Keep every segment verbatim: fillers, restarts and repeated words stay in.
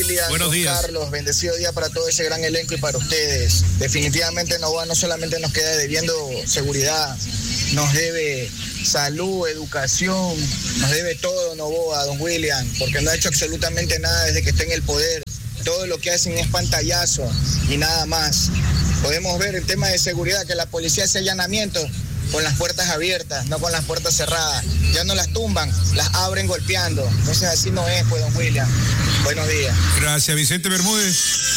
Buenos días. Carlos, bendecido día para todo ese gran elenco y para ustedes. Definitivamente Novoa no solamente nos queda debiendo seguridad, nos debe salud, educación, nos debe todo Novoa, don William, porque no ha hecho absolutamente nada desde que está en el poder. Todo lo que hacen es pantallazo y nada más. Podemos ver el tema de seguridad, que la policía hace allanamientos con las puertas abiertas, no con las puertas cerradas. Ya no las tumban, las abren golpeando. Entonces así no es, pues, don William. Buenos días. Gracias, Vicente Bermúdez.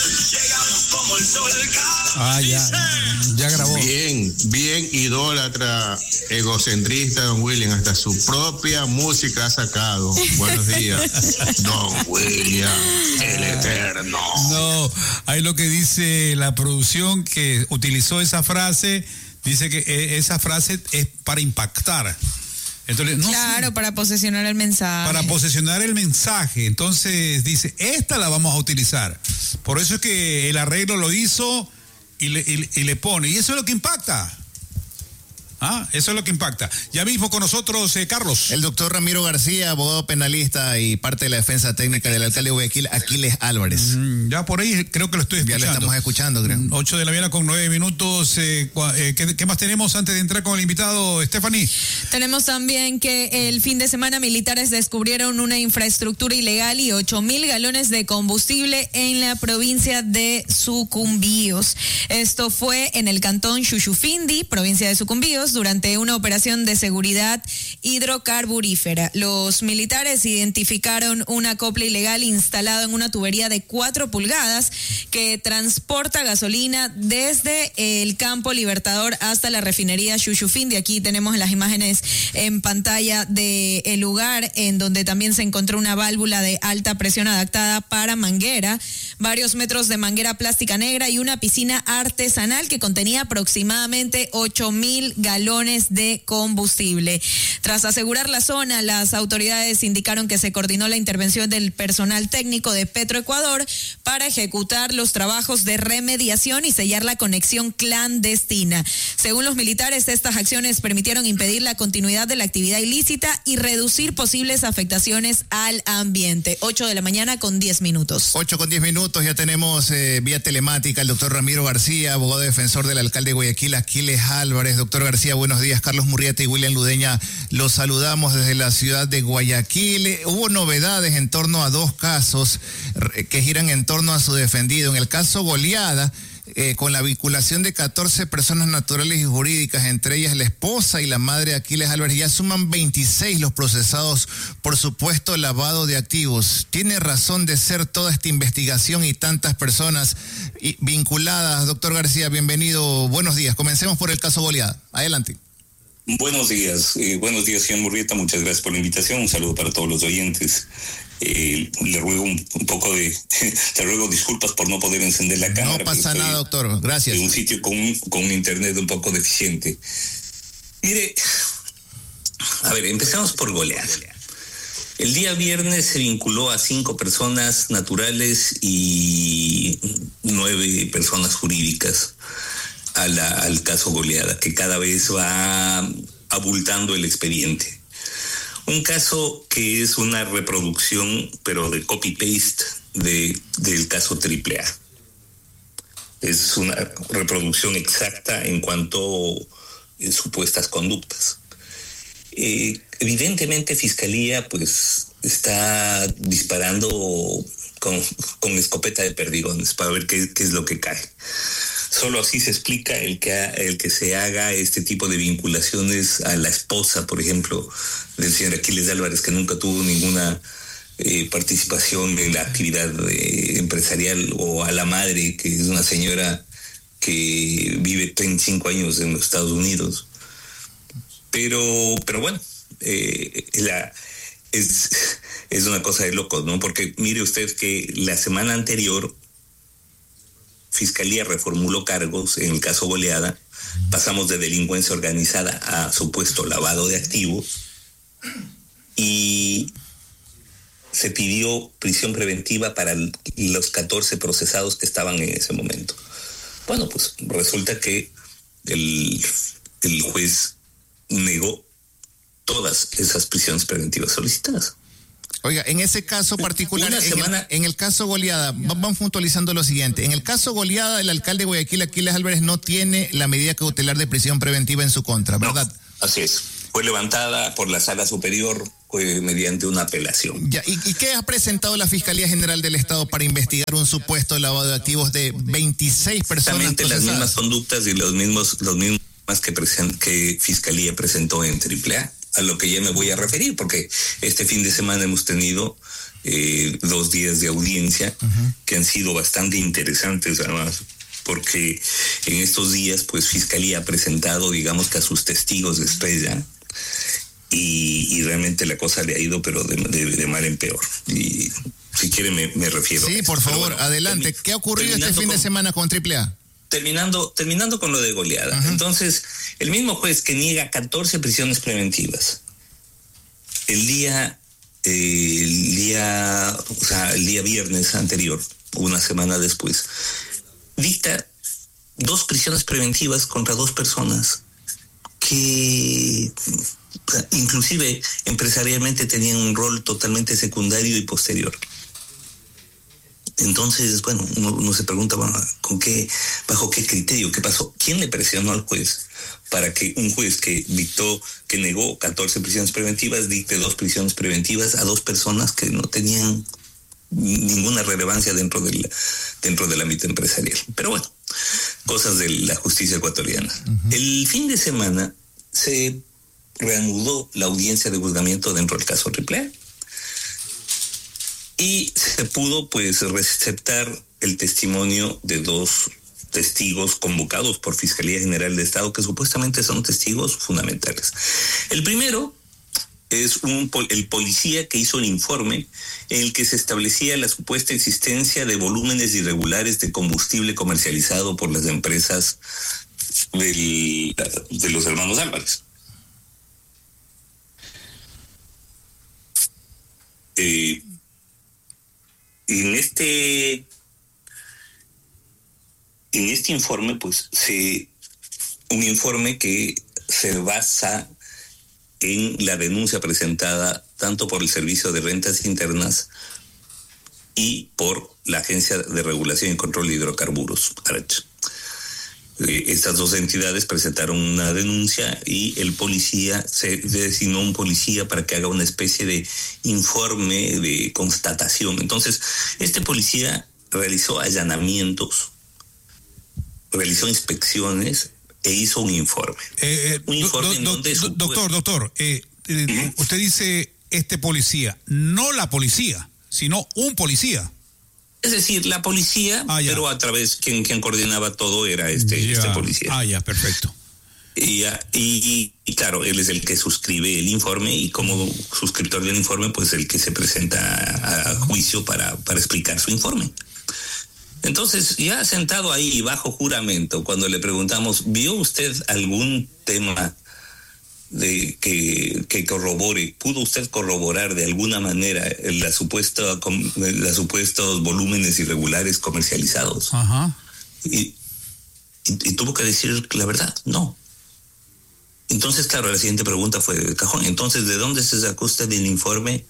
Ah, ya, ya grabó. Bien, bien idólatra, egocentrista, don William. Hasta su propia música ha sacado. Buenos días, don William, el eterno. No, hay lo que dice la producción que utilizó esa frase. Dice que esa frase es para impactar. Entonces, no claro, sé, para posesionar el mensaje. Para posesionar el mensaje. Entonces dice, esta la vamos a utilizar. Por eso es que el arreglo lo hizo y le, y, y le pone. Y eso es lo que impacta. Ah, eso es lo que impacta. Ya mismo con nosotros, eh, Carlos. El doctor Ramiro García, abogado penalista y parte de la defensa técnica del alcalde de Guayaquil, Aquiles Álvarez. Mm, ya por ahí creo que lo estoy escuchando. Ya lo estamos escuchando, creo. Ocho de la mañana con nueve minutos. Eh, eh, ¿qué, ¿Qué más tenemos antes de entrar con el invitado, Stephanie? Tenemos también que el fin de semana militares descubrieron una infraestructura ilegal y ocho mil galones de combustible en la provincia de Sucumbíos. Esto fue en el cantón Xuxufindi, provincia de Sucumbíos, durante una operación de seguridad hidrocarburífera. Los militares identificaron un acople ilegal instalado en una tubería de cuatro pulgadas que transporta gasolina desde el campo Libertador hasta la refinería Xuxufindi. Aquí tenemos las imágenes en pantalla del lugar, en donde también se encontró una válvula de alta presión adaptada para manguera, varios metros de manguera plástica negra y una piscina artesanal que contenía aproximadamente ocho mil galones de combustible. Tras asegurar la zona, las autoridades indicaron que se coordinó la intervención del personal técnico de Petroecuador para ejecutar los trabajos de remediación y sellar la conexión clandestina. Según los militares, estas acciones permitieron impedir la continuidad de la actividad ilícita y reducir posibles afectaciones al ambiente. ocho de la mañana con diez minutos. ocho con diez minutos, ya tenemos eh, vía telemática el doctor Ramiro García, abogado defensor del alcalde de Guayaquil, Aquiles Álvarez. Doctor García, buenos días. Carlos Murrieta y William Ludeña, los saludamos desde la ciudad de Guayaquil. Hubo novedades en torno a dos casos que giran en torno a su defendido. En el caso Goleada, eh, con la vinculación de catorce personas naturales y jurídicas, entre ellas la esposa y la madre de Aquiles Álvarez, ya suman veintiséis los procesados por supuesto lavado de activos. ¿Tiene razón de ser toda esta investigación y tantas personas vinculadas? Doctor García, bienvenido. Buenos días. Comencemos por el caso Goleada. Adelante. Buenos días, eh, buenos días, señor Murrieta, muchas gracias por la invitación, un saludo para todos los oyentes. Eh, le ruego un, un poco de, le ruego disculpas por no poder encender la cámara. No pasa nada, doctor, gracias. En un sitio con un, con un internet un poco deficiente. Mire, a ver, empezamos por Goleada. El día viernes se vinculó a cinco personas naturales y nueve personas jurídicas A la, al caso Goleada, que cada vez va abultando el expediente. Un caso que es una reproducción, pero de copy-paste, de, del caso Triple A. Es una reproducción exacta en cuanto a supuestas conductas. Eh, evidentemente, Fiscalía pues está disparando con, con escopeta de perdigones para ver qué, qué es lo que cae. Solo así se explica el que, el que se haga este tipo de vinculaciones a la esposa, por ejemplo, del señor Aquiles Álvarez, que nunca tuvo ninguna eh, participación en la actividad eh, empresarial, o a la madre, que es una señora que vive treinta y cinco años en los Estados Unidos. Pero, pero bueno, eh, la, es, es una cosa de locos, ¿no? Porque mire usted que la semana anterior Fiscalía reformuló cargos en el caso Goleada, pasamos de delincuencia organizada a supuesto lavado de activos y se pidió prisión preventiva para los catorce procesados que estaban en ese momento. Bueno, pues resulta que el, el juez negó todas esas prisiones preventivas solicitadas. Oiga, en ese caso particular, Una en, semana... el, en el caso Goleada, vamos puntualizando lo siguiente. En el caso Goleada, el alcalde de Guayaquil, Aquiles Álvarez, no tiene la medida cautelar de prisión preventiva en su contra, ¿verdad? No, así es. Fue levantada por la Sala Superior eh, mediante una apelación. Ya, ¿y, ¿Y qué ha presentado la Fiscalía General del Estado para investigar un supuesto lavado de activos de veintiséis personas Exactamente las procesadas? mismas conductas y los mismos los mismos que, present, que Fiscalía presentó en Triple A, a lo que ya me voy a referir, porque este fin de semana hemos tenido eh, dos días de audiencia uh-huh. que han sido bastante interesantes, además, porque en estos días, pues, Fiscalía ha presentado, digamos, que a sus testigos de estrella, y, y realmente la cosa le ha ido, pero de, de, de mal en peor. Y si quiere me, me refiero. Sí, por favor, bueno, adelante. ¿Qué ha ocurrido este fin con, de semana con Triple A? Terminando, terminando con lo de Goleada. Uh-huh. Entonces, el mismo juez que niega catorce prisiones preventivas, el día, eh, el día, o sea, el día viernes anterior, una semana después, dicta dos prisiones preventivas contra dos personas que inclusive empresarialmente tenían un rol totalmente secundario y posterior. Entonces, bueno, uno, uno se pregunta, bueno, ¿con qué, bajo qué criterio, qué pasó? ¿Quién le presionó al juez para que un juez que dictó, que negó catorce prisiones preventivas, dicte dos prisiones preventivas a dos personas que no tenían ninguna relevancia dentro del, dentro del ámbito empresarial? Pero bueno, cosas de la justicia ecuatoriana. Uh-huh. El fin de semana se reanudó la audiencia de juzgamiento dentro del caso Triple A y se pudo pues receptar el testimonio de dos testigos convocados por Fiscalía General de Estado que supuestamente son testigos fundamentales. El primero es un, el policía que hizo el informe en el que se establecía la supuesta existencia de volúmenes irregulares de combustible comercializado por las empresas del, de los hermanos Álvarez. Eh, en este en este informe, pues, se un informe que se basa en la denuncia presentada tanto por el Servicio de Rentas Internas y por la Agencia de Regulación y Control de Hidrocarburos, ARCH. Eh, estas dos entidades presentaron una denuncia y el policía, se designó un policía para que haga una especie de informe de constatación. Entonces, este policía realizó allanamientos, realizó inspecciones e hizo un informe. Eh, eh, un informe do, do, en donde... Do, doctor, doctor, eh, eh, ¿Mm? Usted dice este policía, no la policía, sino un policía. Es decir, la policía, ah, pero a través, quien, quien coordinaba todo era este, este policía. Ah, ya, perfecto. Y, y, y claro, él es el que suscribe el informe y como suscriptor del informe, pues el que se presenta a, a juicio para, para explicar su informe. Entonces, ya sentado ahí bajo juramento, cuando le preguntamos, ¿vio usted algún tema de que, que corrobore, pudo usted corroborar de alguna manera la supuesta, los supuestos volúmenes irregulares comercializados? Ajá. Y, y, y tuvo que decir la verdad, no. Entonces, claro, la siguiente pregunta fue de cajón. Entonces, ¿de dónde se sacó usted el informe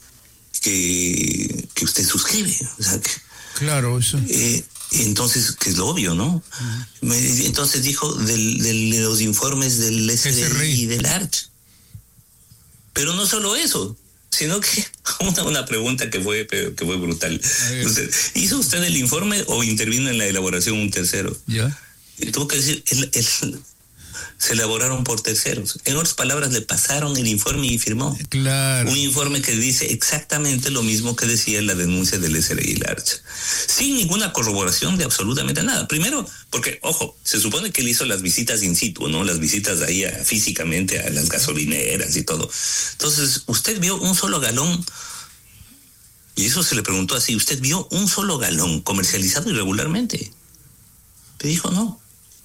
que, que usted suscribe? O sea, que, claro, eso. Eh, entonces, que es lo obvio, ¿no? Uh-huh. Me, entonces dijo del, del, de los informes del S R I y del ARCH. Pero no solo eso, sino que una, una pregunta que fue, que fue brutal. Entonces, ¿hizo usted el informe o intervino en la elaboración un tercero? Ya. Y tuvo que decir, el, el, se elaboraron por terceros. En otras palabras, le pasaron el informe y firmó. Claro. Un informe que dice exactamente lo mismo que decía la denuncia del S R I y el ARCH. Sin ninguna corroboración de absolutamente nada. Primero, porque, ojo, se supone que él hizo las visitas in situ, ¿no? Las visitas ahí a, físicamente a las gasolineras y todo. Entonces, usted vio un solo galón, y eso se le preguntó así, ¿usted vio un solo galón comercializado irregularmente? Le dijo no.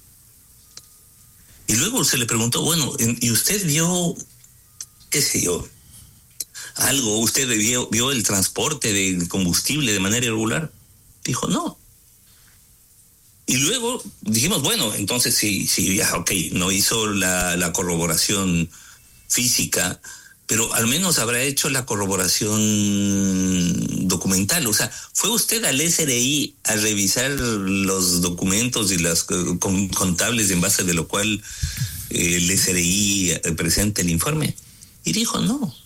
Y luego se le preguntó, bueno, ¿y usted vio, qué sé yo, algo? ¿Usted vio, vio el transporte de combustible de manera irregular? Dijo, no. Y luego dijimos, bueno, entonces sí, sí, ya, ok, no hizo la, la corroboración física pero al menos habrá hecho la corroboración documental. O sea, ¿fue usted al S R I a revisar los documentos y las uh, contables en base de lo cual eh, el S R I presenta el informe? Y dijo no.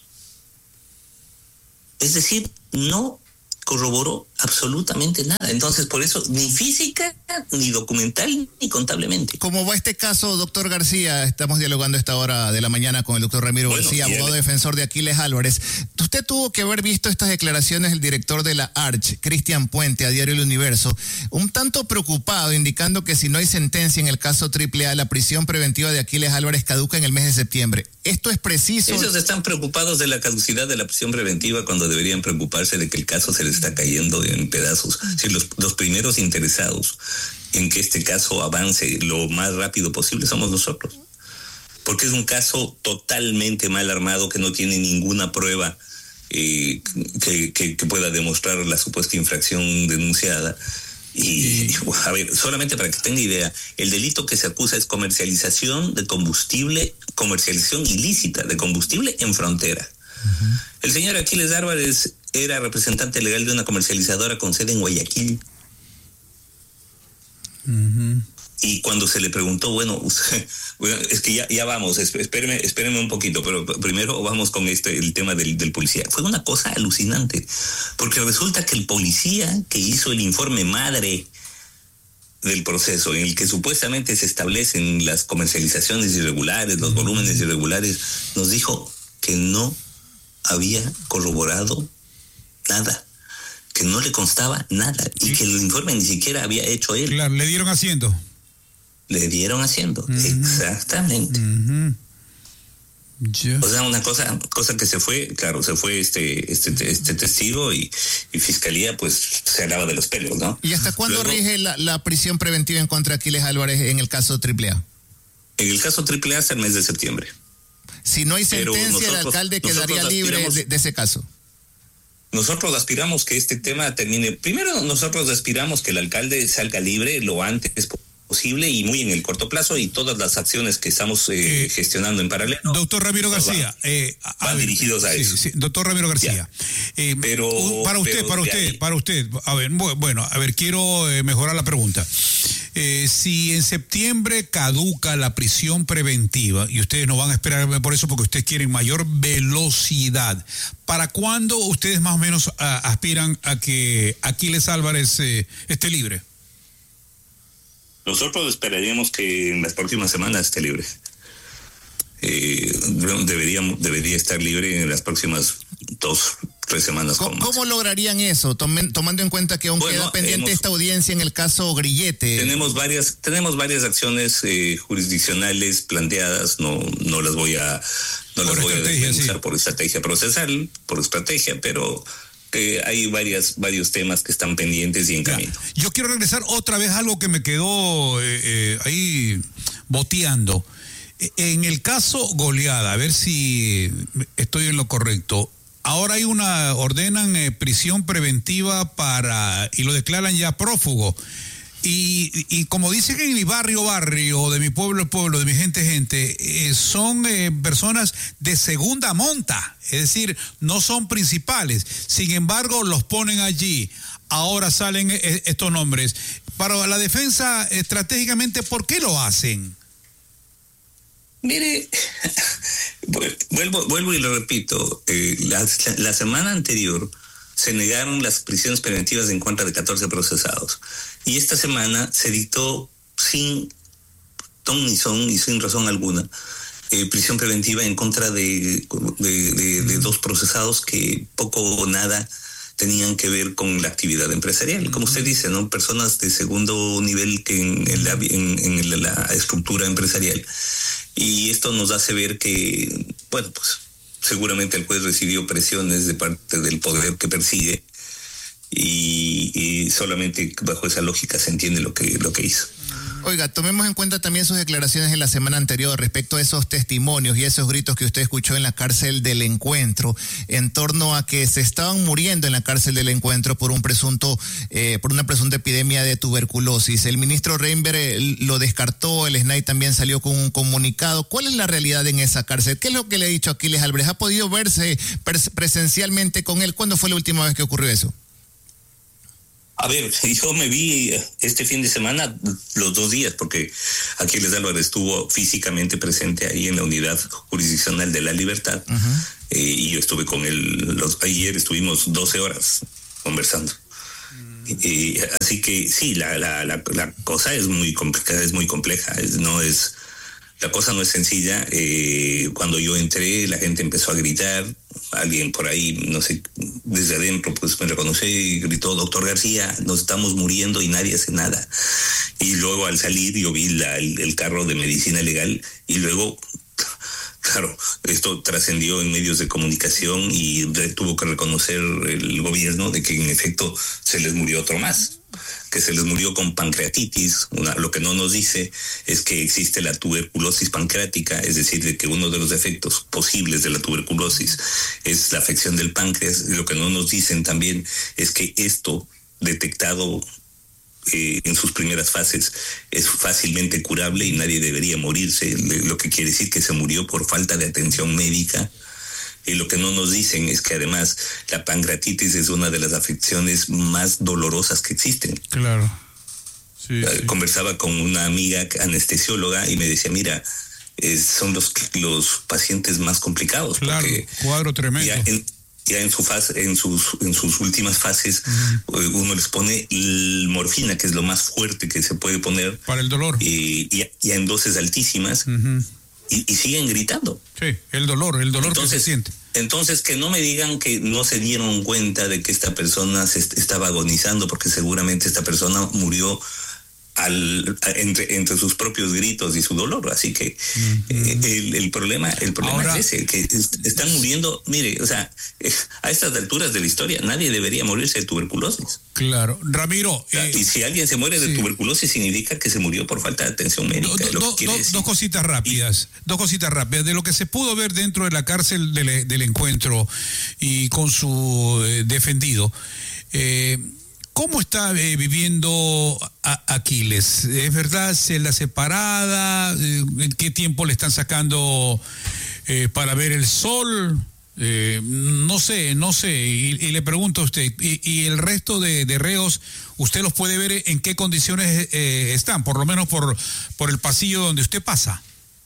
Es decir, no corroboró absolutamente nada. Entonces, por eso, ni física, ni documental, ni contablemente. ¿Cómo va este caso, doctor García? Estamos dialogando a esta hora de la mañana con el doctor Ramiro bueno, García, abogado defensor de Aquiles Álvarez. Usted tuvo que haber visto estas declaraciones del director de la Arch, Cristian Puente, a Diario El Universo, un tanto preocupado, indicando que si no hay sentencia en el caso Triple A, la prisión preventiva de Aquiles Álvarez caduca en el mes de septiembre. ¿Esto es preciso? Ellos están preocupados de la caducidad de la prisión preventiva cuando deberían preocuparse de que el caso se les está cayendo en pedazos. Si los, los primeros interesados en que este caso avance lo más rápido posible somos nosotros. Porque es un caso totalmente mal armado que no tiene ninguna prueba eh, que, que, que pueda demostrar la supuesta infracción denunciada. Y, a ver, solamente para que tenga idea, el delito que se acusa es comercialización de combustible, comercialización ilícita de combustible en frontera. Uh-huh. El señor Aquiles Álvarez era representante legal de una comercializadora con sede en Guayaquil. Uh-huh. Y cuando se le preguntó, bueno, usted, bueno es que ya, ya vamos, espéreme, espéreme un poquito, pero primero vamos con este, el tema del, del policía. Fue una cosa alucinante, porque resulta que el policía que hizo el informe madre del proceso, en el que supuestamente se establecen las comercializaciones irregulares, los volúmenes irregulares, nos dijo que no había corroborado nada, que no le constaba nada, y que el informe ni siquiera había hecho él. Claro, le dieron haciendo. Le dieron haciendo, uh-huh. Exactamente. Uh-huh. Yeah. O sea, una cosa, cosa que se fue, claro, se fue este, este, este testigo y, y fiscalía, pues se alaba de los pelos, ¿no? ¿Y hasta cuándo Luego, rige la, la prisión preventiva en contra de Aquiles Álvarez en el caso Triple A? En el caso Triple A hasta el mes de septiembre. Si no hay sentencia, nosotros, el alcalde quedaría libre de, de ese caso. Nosotros aspiramos que este tema termine. Primero, nosotros aspiramos que el alcalde salga libre lo antes posible. posible y muy en el corto plazo, y todas las acciones que estamos eh, eh, gestionando en paralelo. Doctor Ramiro García, van, eh, van ver, dirigidos a sí, eso. Sí, doctor Ramiro García, eh, pero para usted, pero para usted, para usted, a ver, bueno, a ver, quiero eh, mejorar la pregunta. Eh, si en septiembre caduca la prisión preventiva, y ustedes no van a esperar por eso porque ustedes quieren mayor velocidad, ¿para cuándo ustedes más o menos a, aspiran a que Aquiles Álvarez eh, esté libre? Nosotros esperaríamos que en las próximas semanas esté libre. Eh, debería, debería estar libre en las próximas dos, tres semanas. ¿Cómo, ¿cómo lograrían eso? Tomen, tomando en cuenta que aún bueno, queda pendiente hemos, esta audiencia en el caso Grillete. Tenemos varias, tenemos varias acciones eh, jurisdiccionales planteadas. No, no las voy a, no las voy a desmenuzar sí. por estrategia procesal, por estrategia, pero que hay varias, varios temas que están pendientes y en ya. camino. Yo quiero regresar otra vez a algo que me quedó eh, eh, ahí boteando. En el caso Goleada, a ver si estoy en lo correcto. Ahora hay una, ordenan eh, prisión preventiva para, y lo declaran ya prófugo. Y, y como dicen en mi barrio, barrio, de mi pueblo, pueblo, de mi gente, gente, eh, son eh, personas de segunda monta, es decir, no son principales. Sin embargo, los ponen allí. Ahora salen eh, estos nombres. Para la defensa, estratégicamente, ¿por qué lo hacen? Mire, vuelvo, vuelvo y lo repito, eh, la, la semana anterior se negaron las prisiones preventivas en contra de catorce procesados. Y esta semana se dictó sin ton ni son y sin razón alguna eh, prisión preventiva en contra de, de, de, de dos procesados que poco o nada tenían que ver con la actividad empresarial. Como usted dice, ¿no? Personas de segundo nivel que en, el, en, en la estructura empresarial. Y esto nos hace ver que, bueno, pues seguramente el juez recibió presiones de parte del poder que persigue y, y solamente bajo esa lógica se entiende lo que, lo que hizo. Oiga, tomemos en cuenta también sus declaraciones en la semana anterior respecto a esos testimonios y esos gritos que usted escuchó en la cárcel del Encuentro en torno a que se estaban muriendo en la cárcel del Encuentro por un presunto, eh, por una presunta epidemia de tuberculosis. El ministro Reinberg eh, lo descartó, el S N A I también salió con un comunicado. ¿Cuál es la realidad en esa cárcel? ¿Qué es lo que le ha dicho Aquiles Álvarez? ¿Ha podido verse pres- presencialmente con él? ¿Cuándo fue la última vez que ocurrió eso? A ver, yo me vi este fin de semana los dos días, porque Aquiles Álvarez estuvo físicamente presente ahí en la unidad jurisdiccional de La Libertad, uh-huh. eh, y yo estuve con él, los, ayer estuvimos doce horas conversando. Uh-huh. Eh, así que sí, la, la, la, la cosa es muy complicada, es muy compleja, es, no es... La cosa no es sencilla. Eh, cuando yo entré, la gente empezó a gritar. Alguien por ahí, no sé, desde adentro, pues me reconoció y gritó: doctor García, nos estamos muriendo y nadie hace nada. Y luego al salir yo vi la, el, el carro de medicina legal y luego, claro, esto trascendió en medios de comunicación y tuvo que reconocer el gobierno de que en efecto se les murió otro más, que se les murió con pancreatitis. Una, lo que no nos dice es que existe la tuberculosis pancreática, es decir, de que uno de los efectos posibles de la tuberculosis es la afección del páncreas. Lo que no nos dicen también es que esto, detectado eh, en sus primeras fases, es fácilmente curable y nadie debería morirse, lo que quiere decir que se murió por falta de atención médica. Y lo que no nos dicen es que además la pancreatitis es una de las afecciones más dolorosas que existen. Claro. Sí, sí. Conversaba con una amiga anestesióloga y me decía, mira, eh, son los, los pacientes más complicados. Claro, porque cuadro tremendo. Ya en, ya en su fase, en sus, en sus últimas fases, uh-huh. uno les pone morfina, que es lo más fuerte que se puede poner. Para el dolor. Y ya en dosis altísimas. Uh-huh. Y, y siguen gritando. Sí, el dolor, el dolor entonces, que se siente. Entonces, que no me digan que no se dieron cuenta de que esta persona se est- estaba agonizando, porque seguramente esta persona murió al, a, entre, entre sus propios gritos y su dolor. Así que uh-huh. eh, el, el problema, el problema Ahora, es ese, que est- están muriendo. Mire, o sea, eh, a estas alturas de la historia, nadie debería morirse de tuberculosis. Claro, Ramiro. O sea, eh, y si alguien se muere de sí. tuberculosis, significa que se murió por falta de atención médica. Do, do, do, dos cositas rápidas, y, dos cositas rápidas. De lo que se pudo ver dentro de la cárcel del, del Encuentro y con su eh, defendido, eh, ¿cómo está eh, viviendo a Aquiles? ¿Es verdad celda separada? Eh, ¿Qué tiempo le están sacando eh, para ver el sol? Eh, no sé, no sé, y, y le pregunto a usted, y, y el resto de, de reos, ¿usted los puede ver en qué condiciones eh, están? Por lo menos por, por el pasillo donde usted pasa.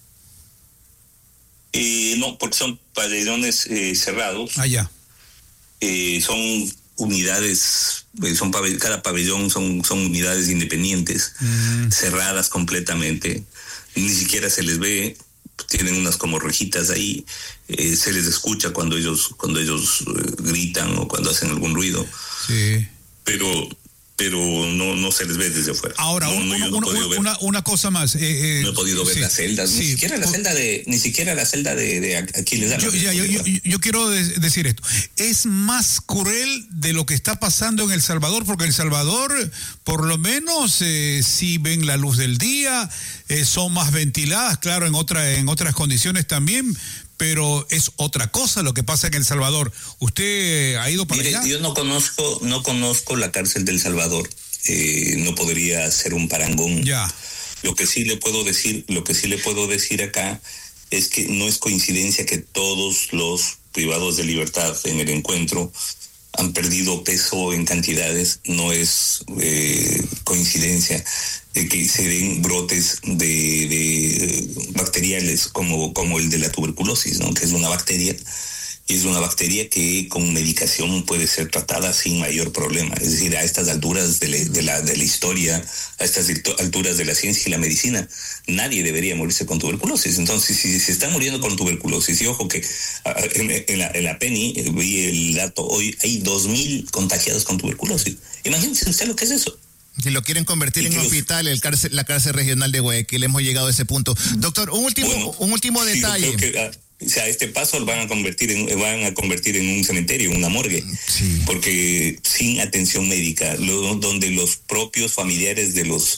Eh, no, porque son pabellones eh, cerrados. Allá. Eh, son unidades, eh, son pabell- cada pabellón son, son unidades independientes, mm. cerradas completamente, ni siquiera se les ve. Tienen unas como rejitas ahí, eh, se les escucha cuando ellos cuando ellos eh, gritan o cuando hacen algún ruido. Sí. Pero pero no no se les ve desde afuera. Ahora, no, uno, no, uno, no una, una, una cosa más. Eh, eh, no he podido ver sí, las celdas, sí. ni siquiera la celda de ni siquiera la celda de, de Aquiles Álvarez. Yo, yo, yo, yo, yo quiero de, decir esto. Es más cruel de lo que está pasando en El Salvador, porque El Salvador, por lo menos, eh, sí ven la luz del día, eh, son más ventiladas, claro, en otra, en otras condiciones también. Pero es otra cosa lo que pasa en El Salvador. ¿Usted ha ido para Mire, allá? Yo no conozco, no conozco la cárcel del Salvador. Eh, no podría hacer un parangón. Ya. Lo que sí le puedo decir, lo que sí le puedo decir acá es que no es coincidencia que todos los privados de libertad en el Encuentro han perdido peso en cantidades. No es eh, coincidencia de que se den brotes de, de bacteriales como, como el de la tuberculosis, ¿no? Que es una bacteria, y es una bacteria que con medicación puede ser tratada sin mayor problema. Es decir, a estas alturas de la, de la, de la historia, a estas alturas de la ciencia y la medicina, nadie debería morirse con tuberculosis. Entonces, si se están muriendo con tuberculosis, y ojo que en, en, la, en la Penny, vi el dato, hoy hay dos mil contagiados con tuberculosis. Imagínense usted lo que es eso. Si lo quieren convertir en los... hospital, el cárcel, la cárcel regional de Guayaquil, hemos llegado a ese punto. Doctor, un último, bueno, un último sí, detalle. Yo creo que, uh, o sea, a este paso lo van a convertir en, van a convertir en un cementerio, en una morgue, sí. Porque sin atención médica, lo, donde los propios familiares de los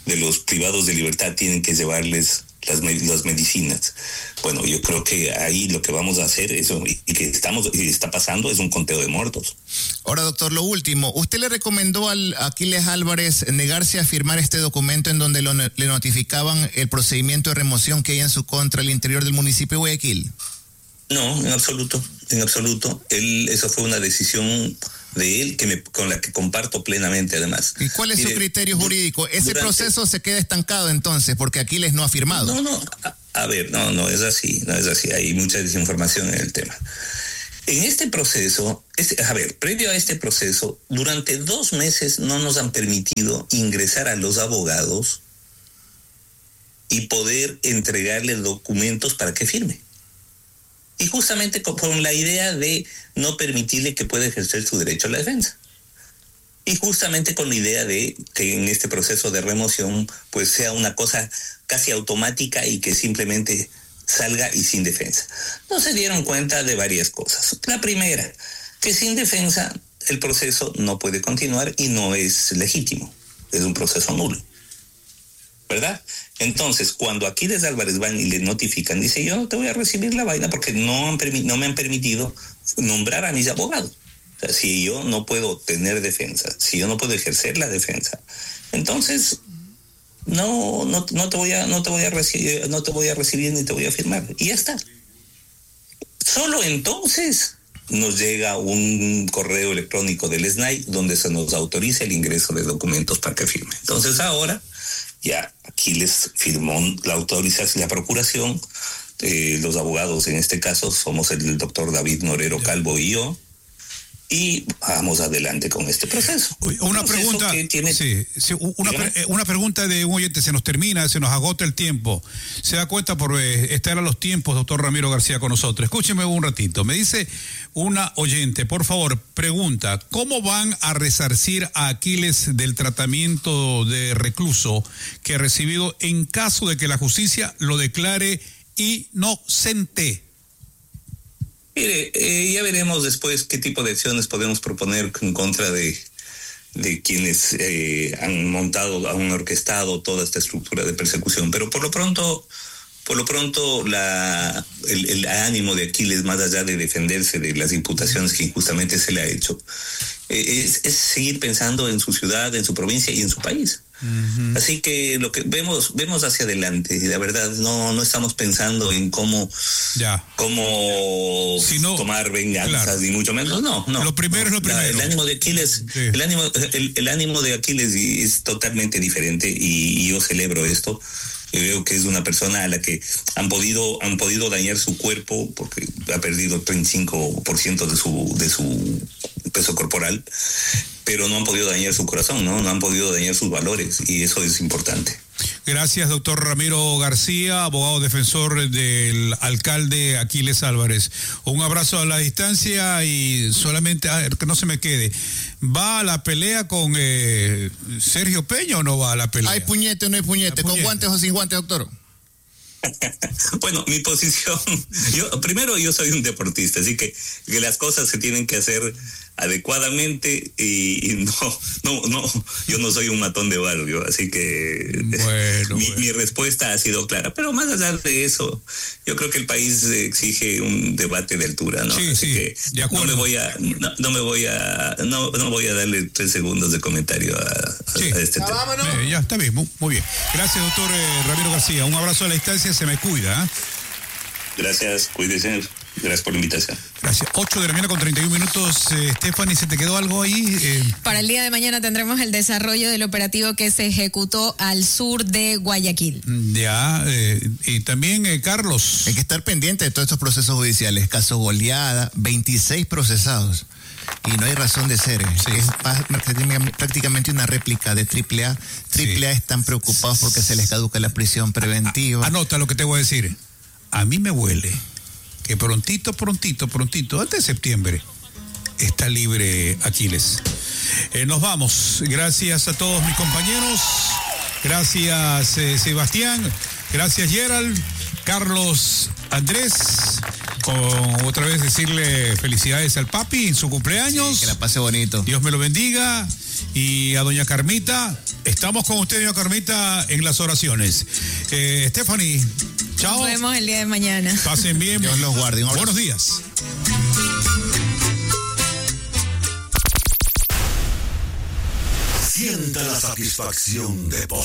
de los privados de libertad tienen que llevarles las, las medicinas. Bueno, yo creo que ahí lo que vamos a hacer eso, y que estamos y está pasando es un conteo de muertos. Ahora, doctor, lo último, ¿usted le recomendó al a Aquiles Álvarez negarse a firmar este documento en donde lo, le notificaban el procedimiento de remoción que hay en su contra al interior del municipio de Guayaquil? No, en absoluto, en absoluto. Él, eso fue una decisión de él que me, con la que comparto plenamente, además. ¿Y cuál es Mire, su criterio jurídico? Ese durante, proceso se queda estancado entonces, porque Aquiles no ha firmado. No, no, a, a ver, no, no es así, no es así. Hay mucha desinformación en el tema. En este proceso, este, a ver, previo a este proceso, durante dos meses no nos han permitido ingresar a los abogados y poder entregarle documentos para que firme. Y justamente con, con la idea de no permitirle que pueda ejercer su derecho a la defensa. Y justamente con la idea de que en este proceso de remoción pues sea una cosa casi automática y que simplemente salga y sin defensa. No se dieron cuenta de varias cosas. La primera, que sin defensa el proceso no puede continuar y no es legítimo. Es un proceso nulo, ¿verdad? Entonces, cuando Aquiles Álvarez van y le notifican, dice, yo no te voy a recibir la vaina porque no, han permi- no me han permitido nombrar a mis abogados. O sea, si yo no puedo tener defensa, si yo no puedo ejercer la defensa, entonces no, no, no te voy a, no te voy a recibir, no te voy a recibir ni te voy a firmar. Y ya está. Solo entonces nos llega un correo electrónico del S N A I donde se nos autoriza el ingreso de documentos para que firme. Entonces ahora ya Aquiles firmó la autorización, la procuración, eh, los abogados en este caso somos el doctor David Norero Calvo y yo, y vamos adelante con este proceso. Una proceso pregunta, tiene... sí, sí, una, pre, una pregunta de un oyente, se nos termina, se nos agota el tiempo. Se da cuenta por eh, estar a los tiempos, doctor Ramiro García, con nosotros. Escúcheme un ratito. Me dice una oyente, por favor, pregunta, ¿cómo van a resarcir a Aquiles del tratamiento de recluso que ha recibido en caso de que la justicia lo declare inocente? Mire, eh, ya veremos después qué tipo de acciones podemos proponer en contra de, de quienes eh, han montado, han orquestado toda esta estructura de persecución. Pero por lo pronto, por lo pronto la, el, el ánimo de Aquiles, más allá de defenderse de las imputaciones que injustamente se le ha hecho, eh, es, es seguir pensando en su ciudad, en su provincia y en su país. Uh-huh. Así que lo que vemos vemos hacia adelante, y la verdad no no estamos pensando en cómo ya. cómo si no, tomar venganzas, claro. Ni mucho menos. No, no. Lo primero no, es lo primero. La, el ánimo de Aquiles, sí. el ánimo el, el ánimo de Aquiles es totalmente diferente y, y yo celebro esto. Yo veo que es una persona a la que han podido han podido dañar su cuerpo porque ha perdido treinta y cinco por ciento de su de su peso corporal, pero no han podido dañar su corazón, ¿no? No han podido dañar sus valores, y eso es importante. Gracias, doctor Ramiro García, abogado defensor del alcalde Aquiles Álvarez. Un abrazo a la distancia y solamente, a ver, que no se me quede, ¿va a la pelea con eh, Sergio Peña o no va a la pelea? ¿Hay puñete o no hay puñete? ¿Con guantes o sin guantes, doctor? Bueno, mi posición, yo primero yo soy un deportista, así que, que las cosas se tienen que hacer adecuadamente y, y no, no, no, yo no soy un matón de barrio, así que bueno, mi, bueno. mi respuesta ha sido clara. Pero más allá de eso, yo creo que el país exige un debate de altura, ¿no? Sí, así sí, que de acuerdo. no me voy a, no, no me voy a, no, no voy a darle tres segundos de comentario a, a, sí. a este ya, tema. Vámonos. Eh, ya está bien, muy, muy bien. Gracias, doctor eh, Ramiro García. Un abrazo a la distancia, se me cuida. ¿eh? Gracias, cuídese. Gracias por la invitación. Gracias. ocho de la mañana con treinta y un minutos. Eh, Stephanie, ¿se te quedó algo ahí? Eh... Para el día de mañana tendremos el desarrollo del operativo que se ejecutó al sur de Guayaquil. Ya, eh, y también, eh, Carlos. Hay que estar pendiente de todos estos procesos judiciales. Caso Goleada, veintiséis procesados. Y no hay razón de ser. Sí. Es prácticamente una réplica de triple A. Triple A sí. Están preocupados porque se les caduca la prisión preventiva. Anota lo que te voy a decir. A mí me huele que prontito, prontito, prontito, antes de septiembre, está libre Aquiles. Eh, nos vamos. Gracias a todos mis compañeros. Gracias, eh, Sebastián. Gracias, Gerald. Carlos, Andrés. Con, otra vez decirle felicidades al papi en su cumpleaños. Sí, que la pase bonito. Dios me lo bendiga. Y a doña Carmita, estamos con usted, doña Carmita, en las oraciones. Eh, Stephanie, chao. Nos vemos el día de mañana. Pasen bien. Dios los guarde. Buenos días. Sienta la satisfacción de poder.